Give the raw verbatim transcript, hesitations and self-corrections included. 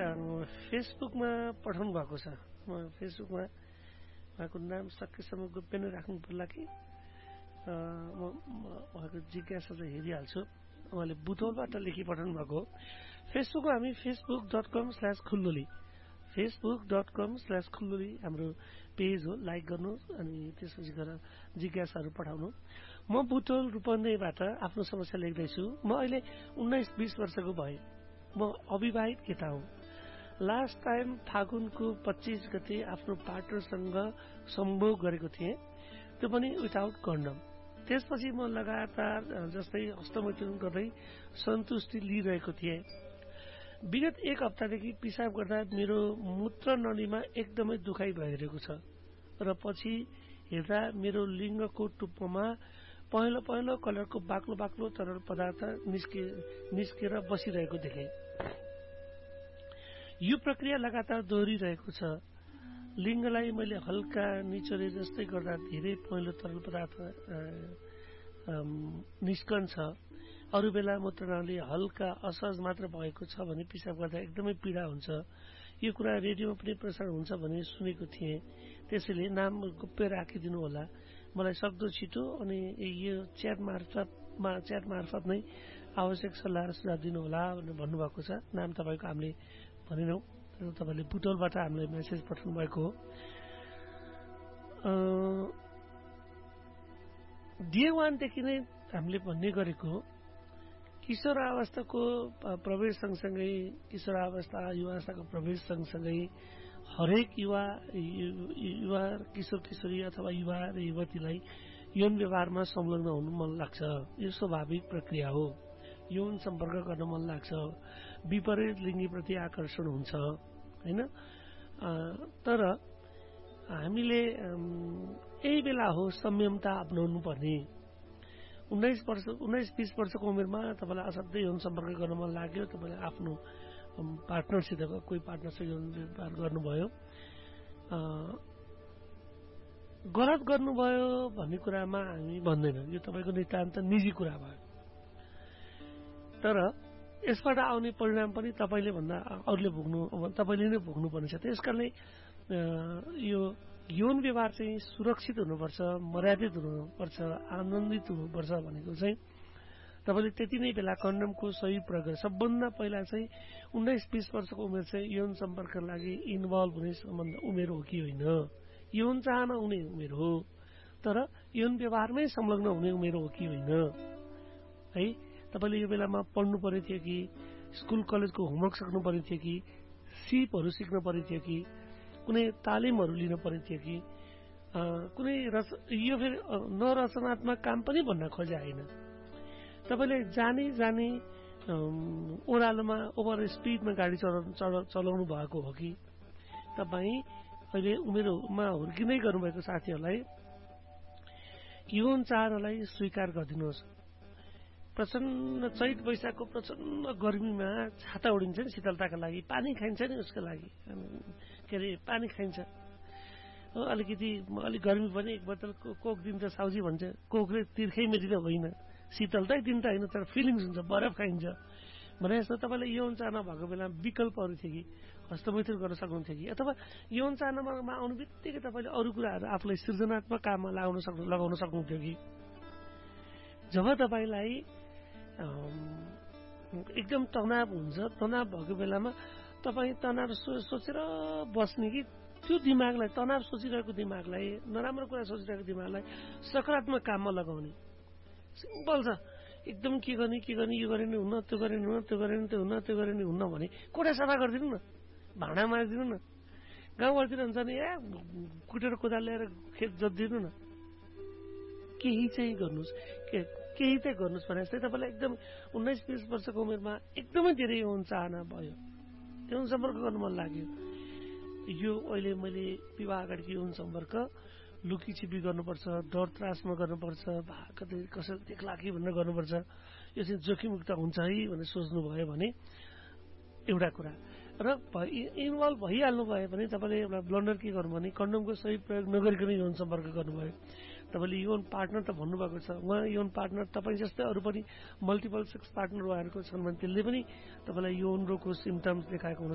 फेसबुकमा पठाउनु भएको छ। म फेसबुकमा उहाँको नाम सकेसम्म गोप्य नै राख्नु पर्ला कि म उहाँको जिज्ञासा चाहिँ हेरिहाल्छु। उहाँले बुटोलबाट लेखी पठाउनु भएको हो। फेसबुकमा हामी Facebook dot com slash खुल्लोली Facebook dot com slash खुल्लोली हाम्रो पेज हो। लाइक गर्नु अनि त्यसपछि गएर जिज्ञासाहरू पठाउनु। म बुटोल रूपन्देहीबाट आफ्नो समस्या लेख्दैछु। म अहिले उन्नाइस बीस वर्षको भएँ। म अविवाहित केटा हुँ। लास्ट टाइम फागुनको पच्चीस गते आफ्नो पार्टनरसँग सम्भोग गरेको थिएँ, त्यो पनि विदाउट कन्डम। त्यसपछि म लगातार जस्तै हस्तमैथुन गर्दै सन्तुष्टि लिइरहेको थिएँ। विगत एक हप्तादेखि पिसाब गर्दा मेरो मूत्र नलीमा एकदमै दुखाइ भइरहेको छ र पछि हेर्दा मेरो लिङ्गको टुप्पोमा पहेँलो पहेँलो कलरको बाक्लो बाक्लो तरल पदार्थ निस्के निस्केर बसिरहेको देखेँ। यो प्रक्रिया लगातार दोहोरिरहेको छ। लिङ्गलाई मैले हल्का निचोरे जस्तै गर्दा धेरै पहेँलो तरल पदार्थ निस्कन्छ। अरू बेला मूत्रनाली हल्का असहज मात्र भएको छ भने पिसाब गर्दा एकदमै पीडा हुन्छ। यो कुरा रेडियोमा पनि प्रसारण हुन्छ भने सुनेको थिएँ। त्यसैले नाम गोप्य राखिदिनु होला। मलाई सक्दो छिटो अनि यो च्याट मार्फतमा च्याट मार्फत नै आवश्यक सल्लाह सुझाव दिनु होला भनेर भन्नुभएको छ। नाम तपाईँको हामीले भनेनौँ, तपाईँले बुटोलबाट हामीलाई मेसेज पठाउनु भएको हो। डे वानदेखि नै हामीले भन्ने गरेको किशोरावस्थाको प्रवेश सँगसँगै किशोरावस्था युवावस्थाको प्रवेश सँगसँगै हरेक युवा युवा किशोर किशोरी अथवा युवा र युवतीलाई यौन व्यवहारमा संलग्न हुनु मन लाग्छ। यो स्वाभाविक प्रक्रिया हो। यौन सम्पर्क गर्न मन लाग्छ। विपरीत लिङ्गीप्रति आकर्षण हुन्छ हैन। तर हामीले यही बेला हो संयमता अपनाउनु पर्ने। उन्नाइस वर्ष उन्नाइस बीस वर्षको उमेरमा तपाईँलाई असाध्यै यौन सम्पर्क गर्न मन लाग्यो। तपाईँले आफ्नो पार्टनरसित कोही पार्टनरसित यौन व्यवहार गर्नुभयो, गलत गर्नुभयो भन्ने कुरामा हामी भन्दैनौँ। यो तपाईँको नितान्त निजी कुरा भयो। तर यसबाट आउने परिणाम पनि तपाईँले भन्दा अरूले भोग्नु तपाईँले नै भोग्नुपर्ने छ। त्यसकारणले यो यौन व्यवहार चाहिँ सुरक्षित हुनुपर्छ, मर्यादित हुनुपर्छ, आनन्दित हुनुपर्छ भनेको चाहिँ तपाईँले त्यति नै बेला कन्डमको सही प्रयोग गरेर सबभन्दा पहिला चाहिँ उन्नाइस बीस वर्षको उमेर चाहिँ यौन सम्पर्कका लागि इन्भल्भ हुने सम्बन्ध उमेर हो कि होइन। यौन चाहना हुने उमेर हो, तर यौन व्यवहारमै संलग्न हुने उमेर हो कि होइन है। तपाईँले यो बेलामा पढ्नु पर्ने थियो कि स्कुल कलेजको होमवर्क सक्नु पर्ने थियो कि सिपहरू सिक्नु पर्ने थियो कि कुनै तालिमहरू लिनु पर्ने थियो कि कुनै रच यो फेरि नरचनात्मक काम पनि भन्न खोजे होइन। तपाईँले जानी जानी ओह्रालोमा ओभर स्पिडमा गाडी चलाउनु भएको हो कि तपाईँ अहिले उमेरमा हुर्किँदै गर्नुभएको साथीहरूलाई यौन चाहनालाई स्वीकार गरिदिनुहोस्। प्रचण्ड चैत वैशाखको प्रचण्ड गर्मीमा छाता उडिन्छ नि शीतलताका लागि, पानी खाइन्छ नि उसको लागि, के अरे पानी खाइन्छ। अलिकति अलिक गर्मी पनि एक बोतल कोक दिन्छ साउजी भन्छ। कोकले तिर्खै मेटिँदा होइन, शीतलतै दिन्छ होइन, तर फिलिङ्स हुन्छ, बरफ खाइन्छ भने जस्तो तपाईँले यौन चाहना भएको बेलामा विकल्पहरू थियो कि हस्तमैथुन गर्न सक्नुहुन्थ्यो कि अथवा यौन चाहनामा आउनु बित्तिकै तपाईँले अरू कुराहरू आफूलाई सृजनात्मक काममा लगाउन सक्नु लगाउन सक्नुहुन्थ्यो कि। जब तपाईँलाई एकदम तनाव हुन्छ, तनाव भएको बेलामा तपाईँ तनाव सोचेर बस्ने कि त्यो दिमागलाई, तनाव सोचिरहेको दिमागलाई, नराम्रो कुरा सोचिरहेको दिमागलाई सकारात्मक काममा लगाउने। सिम्पल छ एकदम। के गर्ने के गर्ने यो गरे नि हुन्न, त्यो गरे नि हुन्न, त्यो गरे नि त्यो हुन्न, त्यो गरे नि हुन्न भने कोठा सफा गरिदिनु न, भाँडा माझिदिनु न। गाउँघरतिर हुन्छ नि ए कुटेर कोदाल ल्याएर खेत जोतिदिनु न। केही चाहिँ गर्नुहोस्, के केही चाहिँ गर्नुहोस् भने जस्तै तपाईँलाई एकदम उन्नाइस बिस वर्षको उमेरमा एकदमै धेरै यौन चाहना भयो, यौन सम्पर्क गर्नु मन लाग्यो। यो अहिले मैले विवाह अगाडिको यौन सम्पर्क लुकीछिपी गर्नुपर्छ, डर त्रासमा गर्नुपर्छ, कतै कसैले देख्ला कि भनेर गर्नुपर्छ, यो चाहिँ जोखिमयुक्त हुन्छ है भनेर सोच्नुभयो भने एउटा कुरा। र इन्भल्भ भइहाल्नु भयो भने तपाईँले एउटा ब्लन्डर के गर्नु भने कन्डमको सही प्रयोग नगरिकन यौन सम्पर्क गर्नुभयो। तपाईँले यौन पार्टनर त भन्नुभएको छ, उहाँ यौन पार्टनर तपाईँ जस्तै अरू पनि मल्टिपल सेक्स पार्टनर उहाँहरूको छन् भने त्यसले पनि तपाईँलाई यौन रोगको सिम्टम्स देखाएको